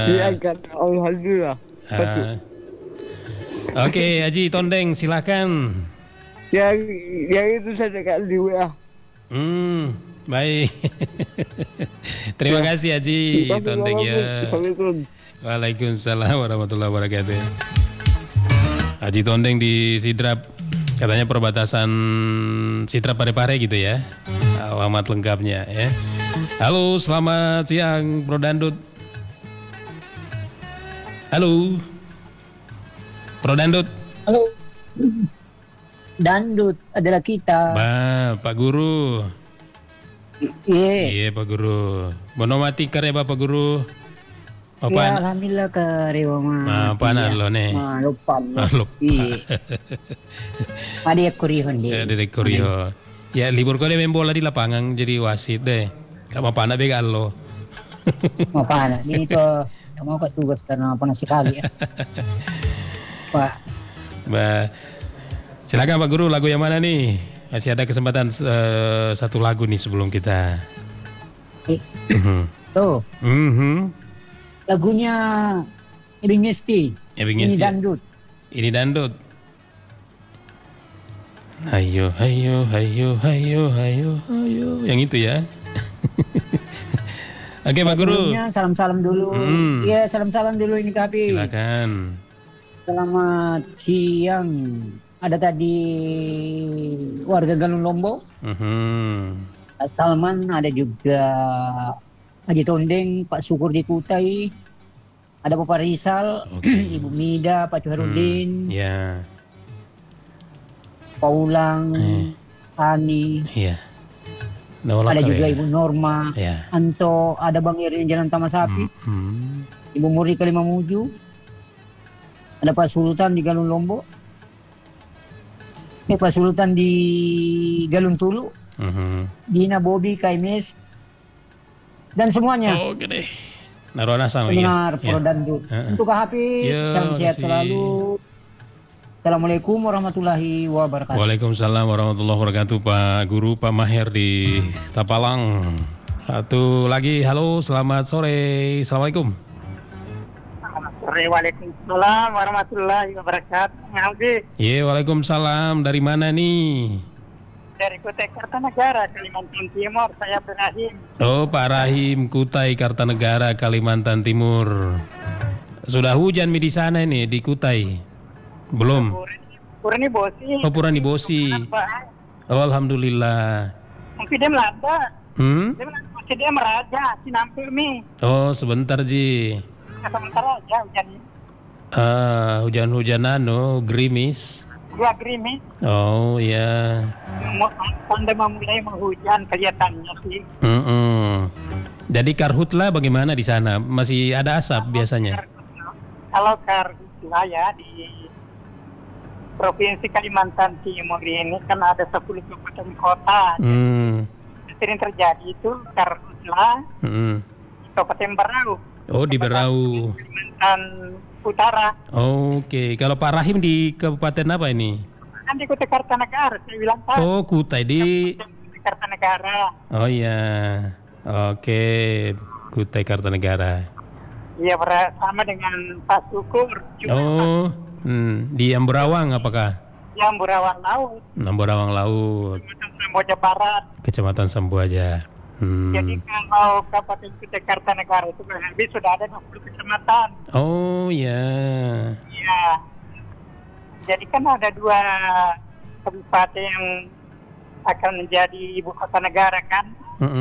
Diangkat. Alhamdulillah. Ah. Oke, Haji Tondeng, silakan. Yang itu saya dekat di WA. Baik. Terima kasih Haji Tondeng ya. Assalamualaikum. Waalaikumsalam warahmatullahi wabarakatuh. Haji Tondeng di Sidrap, katanya perbatasan Sidrap Parepare gitu ya. Alamat lengkapnya ya. Halo, selamat siang Bro Dandut. Halo Bro Dandut. Halo. Dandut adalah kita. Pak Guru. Iya Pak Guru. Bonomati kare Bapak Guru. Ya, alhamdulillah ke Rewama. Apa lo nih? Lupa. Iya. Ada kurihon dia. Ada kuriho. Ya libur kau deh main bola di lapangan jadi wasit deh. Sama pana begal lo. Mau pana? Ini tuh mau ke tugas karena panas sekali ya. Pak. Silakan Pak Guru, lagu yang mana nih? Masih ada kesempatan satu lagu nih sebelum kita. Tuh. Lagunya Ebing Ngesti. Ini Dandut. Ini Dandut. Hayo, hayo, hayo, hayo, hayo, hayo. Yang itu ya. Oke Pak Guru. Salam-salam dulu. Iya, salam-salam dulu ini Kapi. Silakan. Selamat siang. Ada tadi warga Galung Lombok. Salman, ada juga Haji Tondeng, Pak Syukur di Kutai, ada Bapak Rizal, Ibu Mida, Pak Cuharudin, Paulang, Ani, ada juga Ibu Norma, Anto, ada Bang Irin Jalan Taman Sapi, Ibu Muri Kalimamuju, ada Pak Sultan di Galung Lombok, Pak Sultan di Galung Tulu, Dina, Bobi, Kaimes, dan semuanya. Oke deh. Narona sama pendengar Pro Dandut. Untuk Hafiz, salam sehat selalu. Assalamualaikum warahmatullahi wabarakatuh. Waalaikumsalam warahmatullahi wabarakatuh Pak Guru, Pak Maher di Tapalang. Satu lagi, halo, selamat sore. Assalamualaikum. Waalaikumsalam warahmatullahi wabarakatuh. Iya, waalaikumsalam. Dari mana nih? Dari Kutai Kartanegara, Kalimantan Timur. Saya Rahim. Oh, Pak Rahim, Kutai Kartanegara, Kalimantan Timur. Sudah hujan di sana ini di Kutai? Belum. Purani Bosi. Oh, Purani Bosi. Oh, alhamdulillah. Mungkin dia melanda. Dia meraja, Sinampil nih. Oh, sebentar Ji. Sebentar aja hujan. Hujan-hujanan, gerimis. Ya, gerimis. Oh ya. Tanda memulai menghujan kelihatannya sih. Jadi karhutla bagaimana di sana? Masih ada asap biasanya? Kalau karhutla ya di Provinsi Kalimantan Timur ini kan ada 10 kabupaten kota. Sering terjadi itu karhutla di Kabupaten Berau. Oh, di Berau. Kalimantan Utara. Oke. Kalau Pak Rahim di kabupaten apa ini? Kan di Kutai Kartanegara, saya bilang Pak. Oh, Kutai di Kartanegara. Oh iya. Oke, Kutai Kartanegara. Iya, bersama dengan Pak Syukur. Di Amburawang apakah? Di Amburawang Laut. Amburawang Laut. Kecamatan Samboja Barat. Kecamatan Samboja. Jadi kalau Kabupaten Kutai Kartanegara itu habis sudah ada 20 kecamatan. Oh ya. Iya. Jadi kan ada 2 kabupaten yang akan menjadi ibu kota negara kan.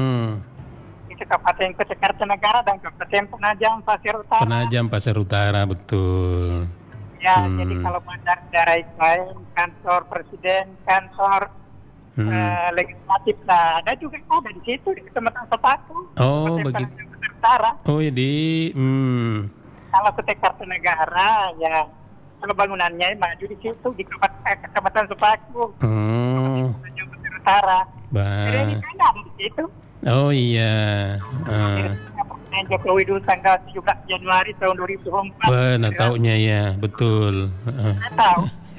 Itu Kabupaten Kutai Kartanegara dan Kabupaten Penajam Pasir Utara. Penajam Pasir Utara, betul. Ya, jadi kalau bandar daerah lain, kantor presiden, kantor legislatif, nah ada juga ada di situ di Kecamatan Sepaku. Oh, begitu. Oh, di Kalau Kutai Kartanegara ya kalau bangunannya maju di situ di Kecamatan Sepaku. Kecamatan Utara. Jadi ini kan ada di situ. Oh iya. Presiden Jokowi dulu tanggal 17 Januari tahun 2004. Nah taunya ya, betul. Tahu.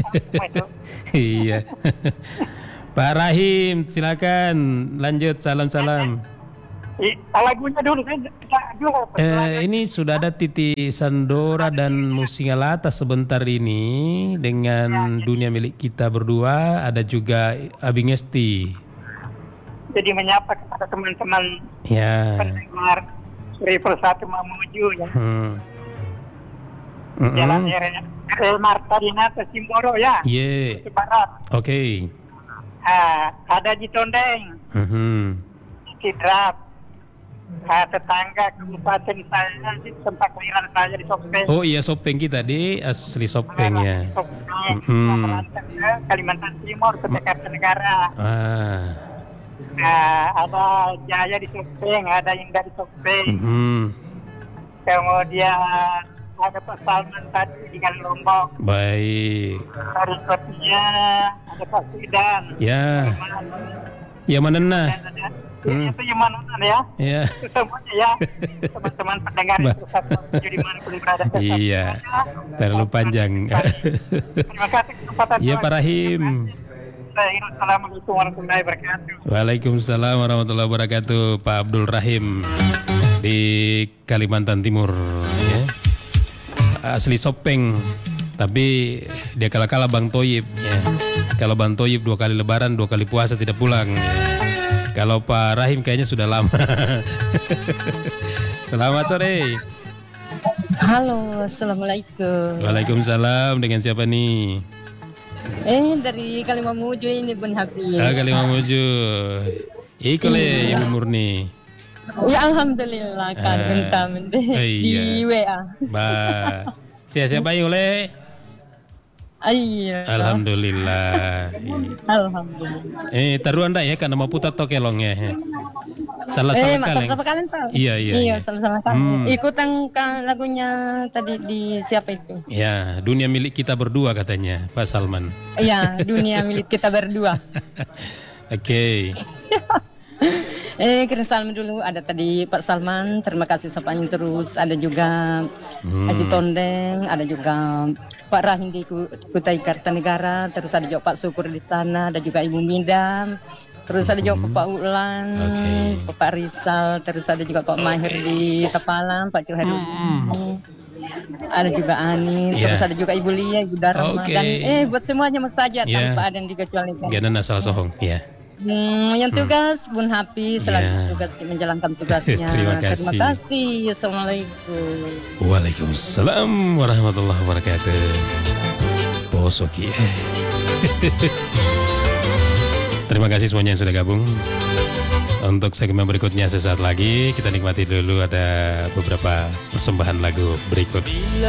Iya. Pak Rahim, silakan lanjut salam-salam. Lagunya dulu kan juga. Ini sudah ada Titi Sandora dan Musingalata sebentar ini dengan dunia milik kita berdua. Ada juga Abi Ngesti. Jadi menyapa kepada teman-teman Ya. pendengar River 1 Mamuju ya. Jalan Rel Marta Dinata Simboro ya. Ye. Ke barat. Oke. Ada di Tondeng, Sidrap, tetangga kabupaten saya, di tempat kelahiran saya di Sopeng. Oh iya, Sopeng kita di asli Sopeng ya. Sopeng, merantau ke Kalimantan Timur, ke Negara. Ada Jaya di Sopeng, ada Indah di Sopeng. Kemudian ada Pak Salman tadi di Kali Lombok. Baik. Berikutnya ada Pak Sidan. Ya. Ya mana nah? Itu yang mana ya? Ya. Itu semuanya ya. Teman-teman pendengar itu jadi mana pun berada. Iya. Terlalu panjang. Terima kasih kesempatan. Iya Pak Rahim. Assalamualaikum warahmatullahi wabarakatuh. Waalaikumsalam warahmatullahi wabarakatuh. Pak Abdul Rahim di Kalimantan Timur ya. Asli Sopeng, tapi dia kalah Bang Toyib ya. Kalau Bang Toyib 2 kali lebaran 2 kali puasa tidak pulang ya. Kalau Pak Rahim kayaknya sudah lama. Selamat sore. Halo, assalamualaikum. Waalaikumsalam. Dengan siapa nih? Dari Kalimamuju ini Bun Hafiz. Kalimamuju. Ikole Ibu Murni. Ya alhamdulillah kan bentar di WA. Siapa oleh? Iya. Alhamdulillah. Alhamdulillah. Taruhan dah ya karena mau putar tokelongnya. Salah kalian tahu. Iya. Salah kalian. Ikutan lagunya tadi di siapa itu? Ya, dunia milik kita berdua katanya Pak Salman. Iya, dunia milik kita berdua. Oke. Kira Salman dulu, ada tadi Pak Salman, terima kasih sapanya terus. Ada juga Haji Tondeng, ada juga Pak Rahim di Kutai Kartanegara, terus ada juga Pak Syukur di sana, ada juga Ibu Midam, terus ada juga Pak Ulan, Pak Rizal, terus ada juga Pak Mahir di Tapalang, Pak Curhadi. Ada juga Ani, terus ada juga Ibu Lia, Ibu Dharma, dan buat semuanya saja tanpa ada yang dikecualikan. Jangan asal sohong, ya. Yang tugas Bun Hafiz selalu tugas menjalankan tugasnya. Terima kasih. Assalamualaikum. Waalaikumsalam warahmatullahi wabarakatuh. Posoki. Terima kasih semuanya yang sudah gabung. Untuk segmen berikutnya sesaat lagi kita nikmati dulu ada beberapa persembahan lagu berikut.